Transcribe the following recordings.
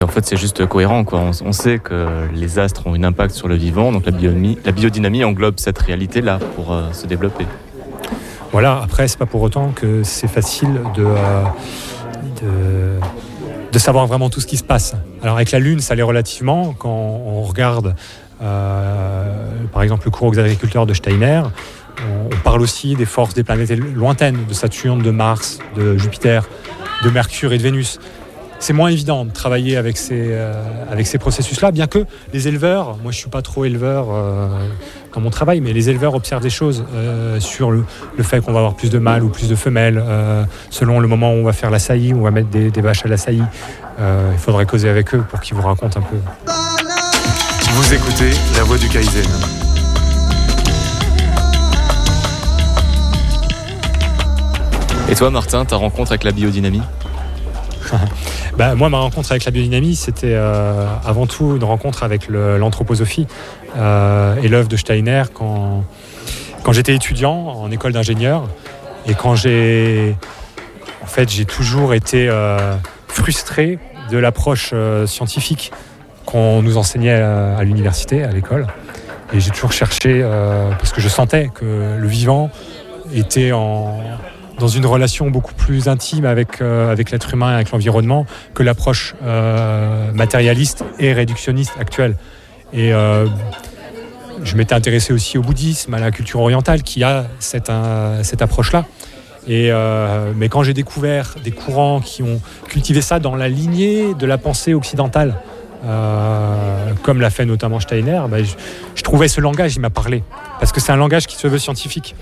En fait, c'est juste cohérent, quoi. On sait que les astres ont un impact sur le vivant, donc la biodynamie englobe cette réalité-là pour se développer. Voilà, après, c'est pas pour autant que c'est facile de savoir vraiment tout ce qui se passe. Alors avec la Lune, ça l'est relativement. Quand on regarde, par exemple, le cours aux agriculteurs de Steiner, on parle aussi des forces des planètes lointaines, de Saturne, de Mars, de Jupiter, de Mercure et de Vénus. C'est moins évident de travailler avec ces processus-là, bien que les éleveurs, moi je ne suis pas trop éleveur dans mon travail, mais les éleveurs observent des choses sur le fait qu'on va avoir plus de mâles ou plus de femelles, selon le moment où on va faire la saillie, où on va mettre des vaches à la saillie. Il faudrait causer avec eux pour qu'ils vous racontent un peu. Vous écoutez La Voix du Kaizen. Et toi, Martin, ta rencontre avec la biodynamie ? Moi, ma rencontre avec la biodynamie, c'était avant tout une rencontre avec l'anthroposophie et l'œuvre de Steiner quand j'étais étudiant en école d'ingénieur et quand j'ai toujours été frustré de l'approche scientifique qu'on nous enseignait à l'université, à l'école. Et j'ai toujours cherché, parce que je sentais que le vivant était dans une relation beaucoup plus intime avec l'être humain et avec l'environnement que l'approche matérialiste et réductionniste actuelle. Et je m'étais intéressé aussi au bouddhisme, à la culture orientale qui a cette approche-là. Mais quand j'ai découvert des courants qui ont cultivé ça dans la lignée de la pensée occidentale, comme l'a fait notamment Steiner, je trouvais ce langage, il m'a parlé. Parce que c'est un langage qui se veut scientifique.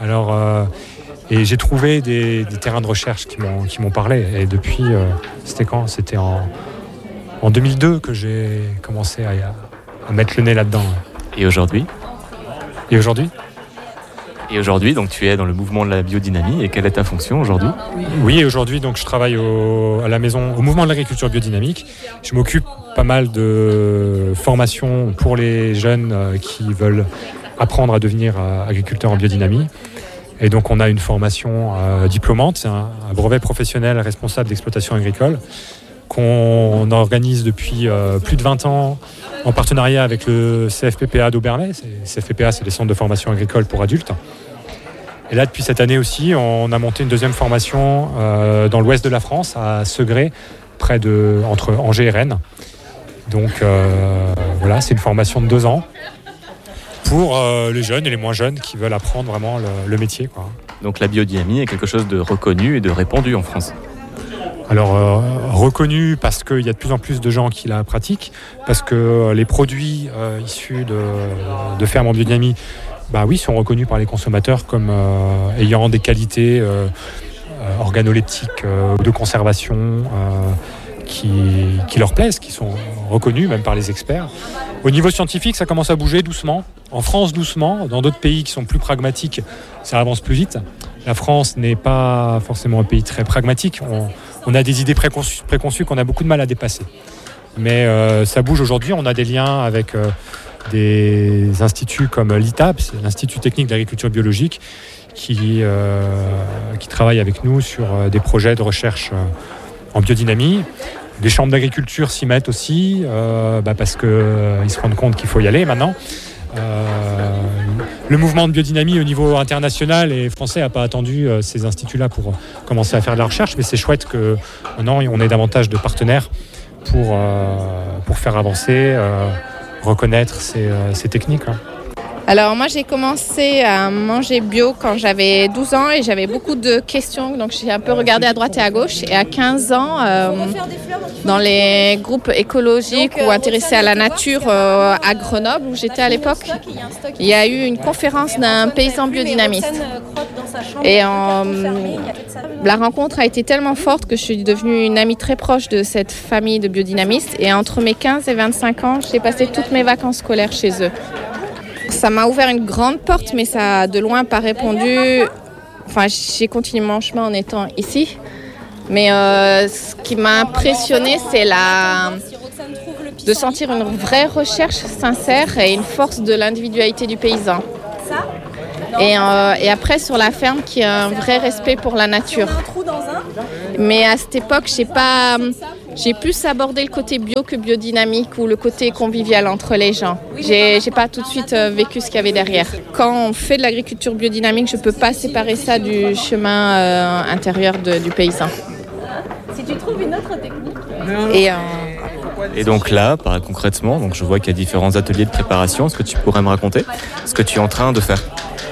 Et j'ai trouvé des terrains de recherche qui m'ont parlé. Et depuis, c'était quand ? C'était en 2002 que j'ai commencé à mettre le nez là-dedans. Et aujourd'hui ? Et aujourd'hui, donc tu es dans le mouvement de la biodynamie. Et quelle est ta fonction aujourd'hui ? Oui, aujourd'hui, donc je travaille à la maison, au mouvement de l'agriculture biodynamique. Je m'occupe pas mal de formations pour les jeunes qui veulent apprendre à devenir agriculteurs en biodynamie. Et donc on a une formation diplômante, c'est un brevet professionnel responsable d'exploitation agricole qu'on organise depuis plus de 20 ans en partenariat avec le CFPPA d'Aubernais. CFPPA, c'est les centres de formation agricole pour adultes. Et là, depuis cette année aussi, on a monté une deuxième formation dans l'ouest de la France, à Segré, entre Angers et Rennes. Donc voilà, c'est une formation de 2 ans pour les jeunes et les moins jeunes qui veulent apprendre vraiment le métier, quoi. Donc la biodynamie est quelque chose de reconnu et de répandu en France. Alors reconnu parce qu'il y a de plus en plus de gens qui la pratiquent, parce que les produits issus de fermes en biodynamie sont reconnus par les consommateurs comme ayant des qualités organoleptiques de conservation qui leur plaisent, qui sont reconnus même par les experts. Au niveau scientifique, ça commence à bouger doucement. En France, doucement. Dans d'autres pays qui sont plus pragmatiques, ça avance plus vite. La France n'est pas forcément un pays très pragmatique. On a des idées préconçues qu'on a beaucoup de mal à dépasser. Mais ça bouge aujourd'hui. On a des liens avec des instituts comme l'ITAB, c'est l'Institut technique d'agriculture biologique, qui travaille avec nous sur des projets de recherche en biodynamie. Les chambres d'agriculture s'y mettent aussi, parce qu'ils se rendent compte qu'il faut y aller maintenant. Le mouvement de biodynamie au niveau international et français n'a pas attendu ces instituts-là pour commencer à faire de la recherche, mais c'est chouette que maintenant on ait davantage de partenaires pour faire avancer, reconnaître ces techniques, hein. Alors moi j'ai commencé à manger bio quand j'avais 12 ans et j'avais beaucoup de questions, donc j'ai un peu regardé à droite et à gauche. Et à 15 ans, dans les groupes écologiques ou intéressés à la nature à Grenoble, où j'étais à l'époque, il y a eu une conférence d'un paysan biodynamiste. Et la rencontre a été tellement forte que je suis devenue une amie très proche de cette famille de biodynamistes. Et entre mes 15 et 25 ans, j'ai passé toutes mes vacances scolaires chez eux. Ça m'a ouvert une grande porte, mais ça a de loin pas répondu. Enfin, j'ai continué mon chemin en étant ici. Mais ce qui m'a impressionnée, c'est de sentir une vraie recherche sincère et une force de l'individualité du paysan. Et après, sur la ferme, qui a un vrai respect pour la nature. Mais à cette époque, J'ai plus abordé le côté bio que biodynamique ou le côté convivial entre les gens. J'ai pas tout de suite vécu ce qu'il y avait derrière. Quand on fait de l'agriculture biodynamique, je peux pas séparer ça du chemin intérieur du paysan. Si tu trouves une autre technique. Et donc là, concrètement, donc je vois qu'il y a différents ateliers de préparation. Est-ce que tu pourrais me raconter ce que tu es en train de faire?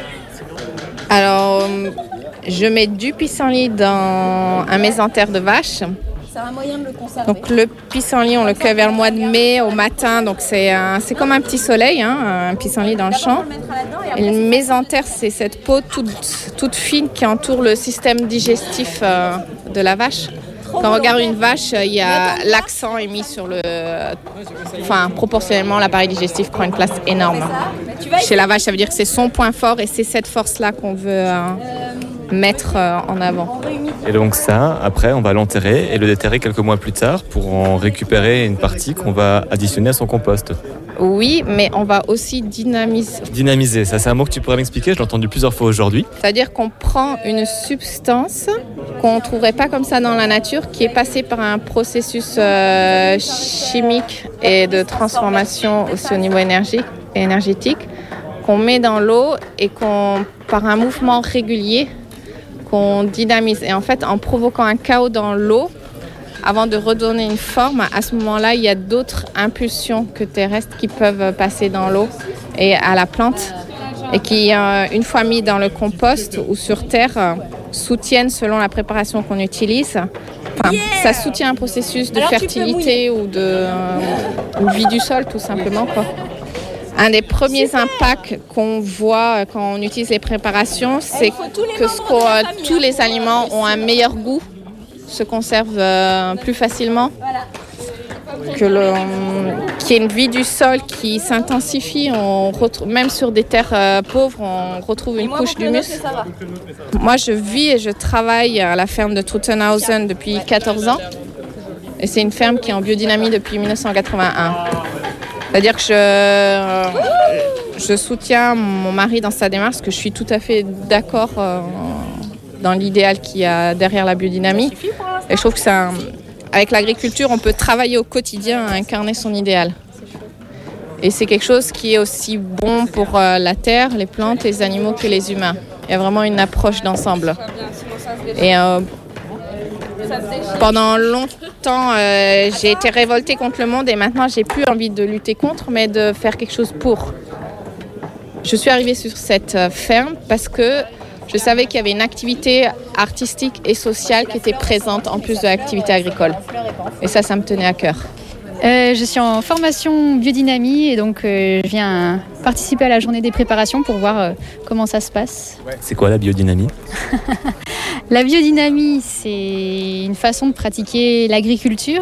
Alors, je mets du pissenlit dans un mésentère de vache. C'est un moyen de le conserver. Donc le pissenlit, on le cueille vers le mois de mai au matin. Donc c'est comme un petit soleil, un pissenlit dans le champ. Et le mésentère, c'est cette peau toute fine qui entoure le système digestif de la vache. Quand on regarde une vache, l'accent est mis sur proportionnellement, l'appareil digestif prend une place énorme. Chez la vache, ça veut dire que c'est son point fort et c'est cette force-là qu'on veut mettre en avant. Et donc ça, après, on va l'enterrer et le déterrer quelques mois plus tard pour en récupérer une partie qu'on va additionner à son compost. Oui, mais on va aussi dynamiser. Dynamiser, ça c'est un mot que tu pourrais m'expliquer, je l'ai entendu plusieurs fois aujourd'hui. C'est-à-dire qu'on prend une substance qu'on ne trouverait pas comme ça dans la nature, qui est passée par un processus chimique et de transformation aussi au niveau énergétique, qu'on met dans l'eau et par un mouvement régulier, qu'on dynamise. Et en fait, en provoquant un chaos dans l'eau, avant de redonner une forme, à ce moment-là, il y a d'autres impulsions que terrestres qui peuvent passer dans l'eau et à la plante et qui, une fois mis dans le compost ou sur terre, soutiennent selon la préparation qu'on utilise. Ça soutient un processus de fertilité ou de vie du sol, tout simplement, quoi. Un des premiers impacts qu'on voit quand on utilise les préparations, c'est que tous les aliments ont un meilleur goût, se conservent plus facilement, qu'il y ait une vie du sol qui s'intensifie. Même sur des terres pauvres, on retrouve une couche d'humus. Moi, je vis et je travaille à la ferme de Truttenhausen depuis 14 ans. Et c'est une ferme qui est en biodynamie depuis 1981. C'est-à-dire que je soutiens mon mari dans sa démarche, parce que je suis tout à fait d'accord dans l'idéal qu'il y a derrière la biodynamie. Et je trouve que avec l'agriculture, on peut travailler au quotidien à incarner son idéal. Et c'est quelque chose qui est aussi bon pour la terre, les plantes, les animaux que les humains. Il y a vraiment une approche d'ensemble. Et pendant longtemps, j'ai été révoltée contre le monde et maintenant, j'ai plus envie de lutter contre, mais de faire quelque chose pour. Je suis arrivée sur cette ferme parce que je savais qu'il y avait une activité artistique et sociale qui était présente en plus de l'activité agricole. Et ça me tenait à cœur. Je suis en formation biodynamie et donc je viens participer à la journée des préparations pour voir comment ça se passe. C'est quoi la biodynamie ? La biodynamie, c'est une façon de pratiquer l'agriculture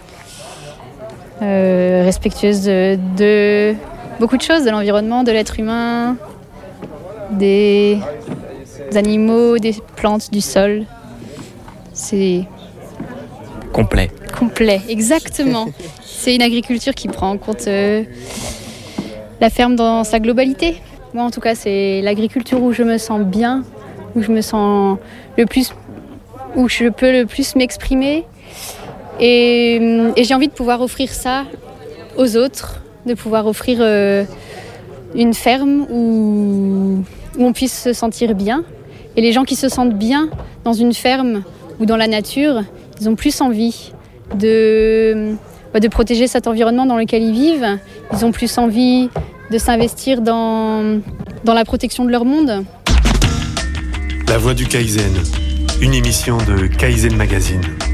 respectueuse de beaucoup de choses, de l'environnement, de l'être humain, des animaux, des plantes, du sol. C'est complet. Complet, exactement. C'est une agriculture qui prend en compte la ferme dans sa globalité. Moi, en tout cas, c'est l'agriculture où je me sens bien, où je me sens où je peux le plus m'exprimer. Et j'ai envie de pouvoir offrir ça aux autres, de pouvoir offrir une ferme où on puisse se sentir bien. Et les gens qui se sentent bien dans une ferme ou dans la nature, ils ont plus envie de protéger cet environnement dans lequel ils vivent. Ils ont plus envie de s'investir dans la protection de leur monde. La Voix du Kaizen, une émission de Kaizen Magazine.